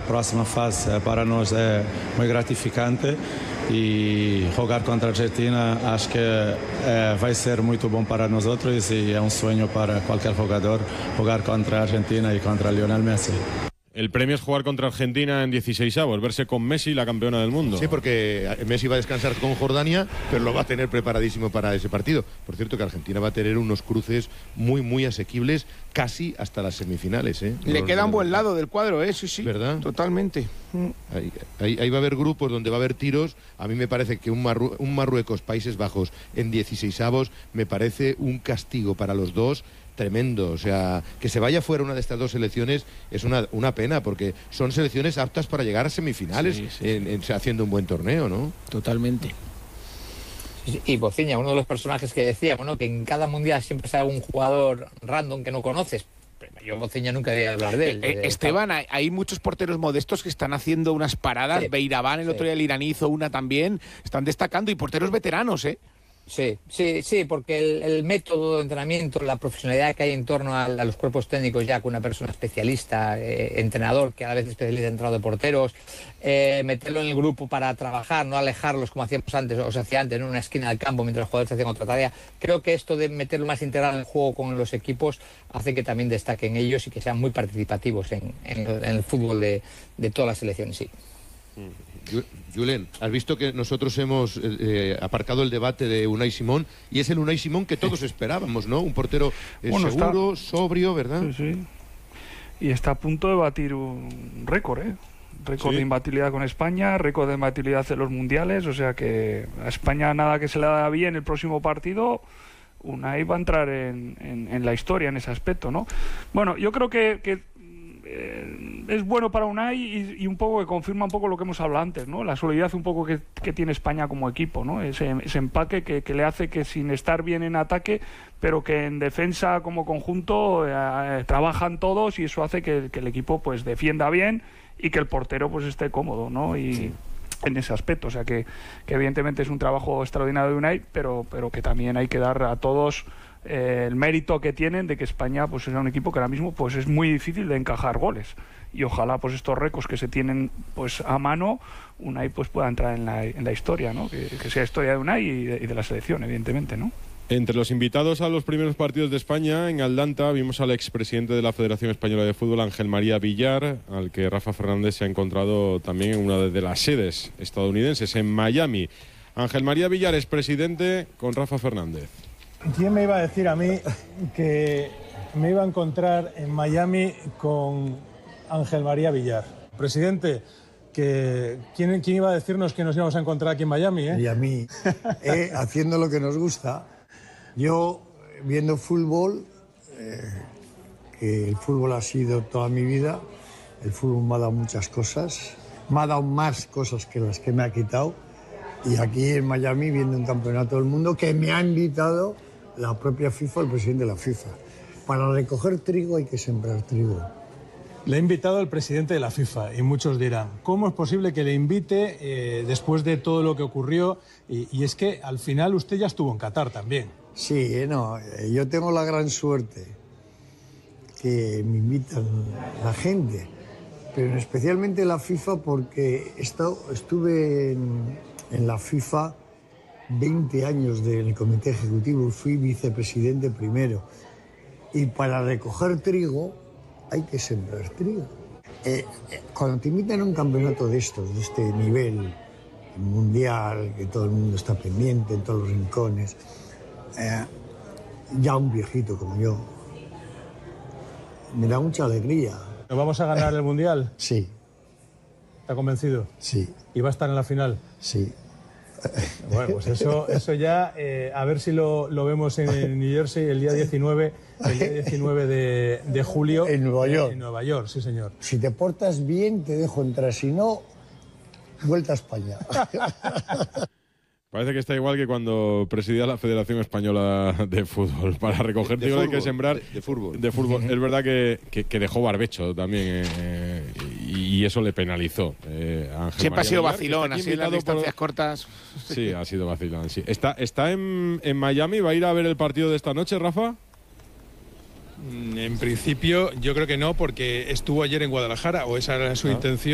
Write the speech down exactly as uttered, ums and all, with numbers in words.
próxima fase para nós é muito gratificante e jogar contra a Argentina acho que é, vai ser muito bom para nós outros e é um sonho para qualquer jogador jogar contra a Argentina e contra Lionel Messi. El premio es jugar contra Argentina en dieciseisavos, verse con Messi, la campeona del mundo. Sí, porque Messi va a descansar con Jordania, pero lo va a tener preparadísimo para ese partido. Por cierto, que Argentina va a tener unos cruces muy, muy asequibles, casi hasta las semifinales, ¿eh? Le queda un buen lado del cuadro, ¿eh? Sí, sí. ¿Verdad? Totalmente. Ahí, ahí, ahí va a haber grupos donde va a haber tiros. A mí me parece que un, Marru un Marruecos, Países Bajos en dieciseisavos me parece un castigo para los dos tremendo. O sea, que se vaya fuera una de estas dos selecciones es una, una pena, porque son selecciones aptas para llegar a semifinales, sí, sí. En, en, haciendo un buen torneo, ¿no? Totalmente. Y Bociña, uno de los personajes que decía, bueno, que en cada mundial siempre sale un jugador random que no conoces. Yo Bociña nunca debía hablar de él. Eh, de Esteban, hay, hay muchos porteros modestos que están haciendo unas paradas. Sí, Beirabán, el sí. otro día el iraní hizo una también. Están destacando, y porteros veteranos, ¿eh? Sí, sí, sí, porque el, el método de entrenamiento, la profesionalidad que hay en torno a, a los cuerpos técnicos, ya con una persona especialista, eh, entrenador, que a la vez es especialista en entrenador de porteros, eh, meterlo en el grupo para trabajar, no alejarlos como hacíamos antes, o se hacía antes, en una esquina del campo mientras los jugadores hacían otra tarea. Creo que esto de meterlo más integral en el juego con los equipos hace que también destaquen ellos y que sean muy participativos en, en, en el fútbol de, de todas las selecciones, sí. Julen, has visto que nosotros hemos eh, aparcado el debate de Unai Simón, y es el Unai Simón que todos esperábamos, ¿no? Un portero eh, bueno, seguro, está... sobrio, ¿verdad? Sí, sí. Y está a punto de batir un récord, ¿eh? Récord ¿Sí? de imbatibilidad con España, récord de imbatibilidad en los mundiales, o sea que a España nada que se le haga bien el próximo partido, Unai va a entrar en, en, en la historia en ese aspecto, ¿no? Bueno, yo creo que... que Eh, es bueno para Unai y, y un poco que confirma un poco lo que hemos hablado antes, ¿no? La solidez un poco que, que tiene España como equipo, ¿no? Ese, ese empaque que, que le hace que sin estar bien en ataque, pero que en defensa como conjunto eh, trabajan todos, y eso hace que, que el equipo pues defienda bien y que el portero pues esté cómodo, ¿no? Y sí. en ese aspecto, o sea que, que evidentemente es un trabajo extraordinario de Unai, pero, pero que también hay que dar a todos Eh, el mérito que tienen de que España pues es un equipo que ahora mismo pues es muy difícil de encajar goles, y ojalá pues estos récords que se tienen pues a mano, Unai pues pueda entrar en la, en la historia, ¿no? Que, que sea historia de Unai y de, y de la selección, evidentemente, ¿no? Entre los invitados a los primeros partidos de España en Atlanta vimos al expresidente de la Federación Española de Fútbol, Ángel María Villar, al que Rafa Fernández se ha encontrado también en una de las sedes estadounidenses, en Miami. Ángel María Villar, expresidente, con Rafa Fernández. ¿Quién me iba a decir a mí que me iba a encontrar en Miami con Ángel María Villar? Presidente, que ¿quién, quién iba a decirnos que nos íbamos a encontrar aquí en Miami? ¿eh? Y a mí, eh, haciendo lo que nos gusta. Yo, viendo fútbol, eh, que el fútbol ha sido toda mi vida, el fútbol me ha dado muchas cosas, me ha dado más cosas que las que me ha quitado, y aquí en Miami viendo un campeonato del mundo que me ha invitado la propia FIFA, el presidente de la FIFA. Para recoger trigo hay que sembrar trigo. Le ha invitado el presidente de la FIFA, y muchos dirán, ¿cómo es posible que le invite eh, después de todo lo que ocurrió? Y, y es que al final usted ya estuvo en Qatar también. Sí, eh, no, eh, yo tengo la gran suerte que me invitan la gente, pero especialmente la FIFA, porque he estado, estuve en, en la FIFA veinte años del comité ejecutivo, fui vicepresidente primero, y para recoger trigo hay que sembrar trigo. Eh, eh, cuando te invitan a un campeonato de estos, de este nivel mundial, que todo el mundo está pendiente en todos los rincones, eh, ya un viejito como yo, me da mucha alegría. ¿Nos vamos a ganar el Mundial? Sí. ¿Está convencido? Sí. ¿Y va a estar en la final? Sí. Bueno, pues eso, eso ya, eh, a ver si lo, lo vemos en, en New Jersey el día diecinueve, el día diecinueve de, de julio. En Nueva York. Eh, en Nueva York, sí señor. Si te portas bien, te dejo entrar, si no, vuelta a España. Parece que está igual que cuando presidía la Federación Española de Fútbol. Para recoger trigo hay que sembrar. De, de fútbol. De fútbol. Es verdad que, que, que dejó barbecho también, eh, y, y eso le penalizó. Eh, Ángel Siempre María ha sido Villar, vacilón, así en las distancias por... cortas. Sí, ha sido vacilón, sí. ¿Está, está en, en Miami? ¿Va a ir a ver el partido de esta noche, Rafa? En principio, yo creo que no, porque estuvo ayer en Guadalajara, o esa era su ah. intención.